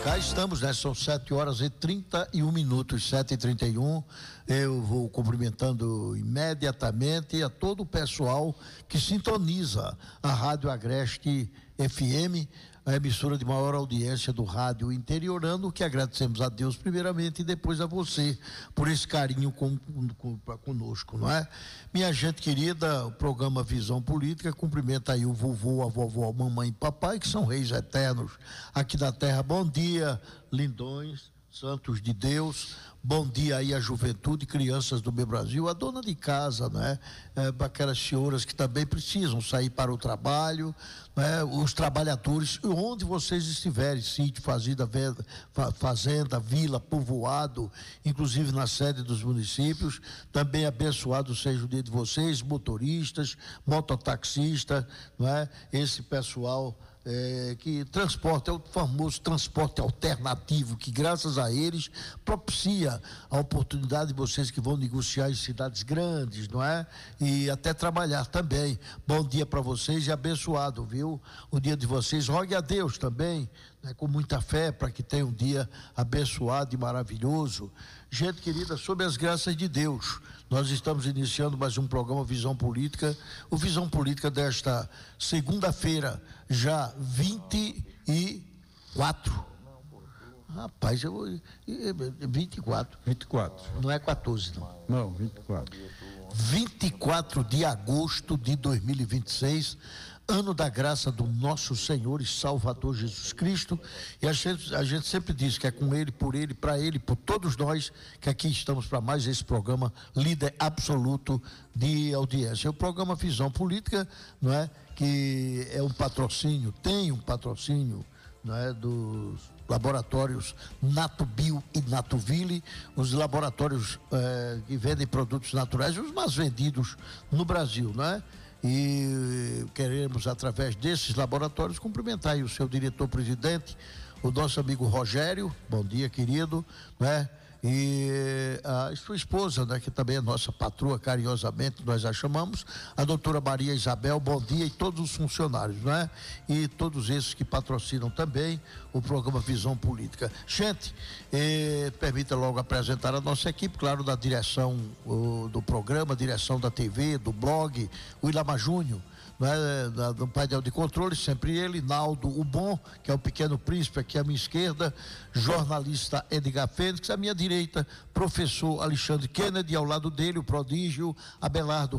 Cá estamos, né? São 7h31, 7h31. Eu vou cumprimentando imediatamente a todo o pessoal que sintoniza a Rádio Agreste FM, a emissora de maior audiência do rádio interiorano, que agradecemos a Deus primeiramente e depois a você por esse carinho conosco, não é? Minha gente querida, o programa Visão Política cumprimenta aí o vovô, a vovó, a mamãe e papai, que são reis eternos aqui da terra. Bom dia, lindões, santos de Deus. Bom dia aí à juventude, crianças do meu Brasil, a dona de casa, né? Para aquelas senhoras que também precisam sair para o trabalho, né? Os trabalhadores, onde vocês estiverem, sítio, fazenda, vila, povoado, inclusive na sede dos municípios, também abençoado seja o dia de vocês, motoristas, mototaxistas, né? Esse pessoal que transporta, é o famoso transporte alternativo, que graças a eles propicia a oportunidade de vocês que vão negociar em cidades grandes, não é? E até trabalhar também. Bom dia para vocês e abençoado, viu? O dia de vocês. Rogue a Deus também, né, com muita fé, para que tenha um dia abençoado e maravilhoso. Gente querida, sob as graças de Deus, nós estamos iniciando mais um programa Visão Política, o Visão Política desta segunda-feira, já 24. Rapaz, 24. 24. Não é 14, não. Não, 24. 24 de agosto de 2026, ano da graça do nosso Senhor e Salvador Jesus Cristo. E a gente sempre diz que é com Ele, por todos nós, que aqui estamos para mais esse programa líder absoluto de audiência. O programa Visão Política, não é? Que é um patrocínio, tem um patrocínio, não é? Dos laboratórios Natubio e Natuville, os laboratórios que vendem produtos naturais, os mais vendidos no Brasil, não é? E queremos, através desses laboratórios, cumprimentar aí o seu diretor-presidente, o nosso amigo Rogério. Bom dia, querido, né? E a sua esposa, né, que também é nossa patroa, carinhosamente nós a chamamos, a doutora Maria Isabel. Bom dia, e todos os funcionários, né? E todos esses que patrocinam também o programa Visão Política. Gente, permita logo apresentar a nossa equipe, claro, da direção do programa, direção da TV, do blog, o Ilama Júnior, né, do painel de controle, sempre ele, Naldo, o bom, que é o pequeno príncipe aqui à minha esquerda, jornalista Edgar Fênix, à minha direita, professor Alexandre Kennedy, ao lado dele, o prodígio Abelardo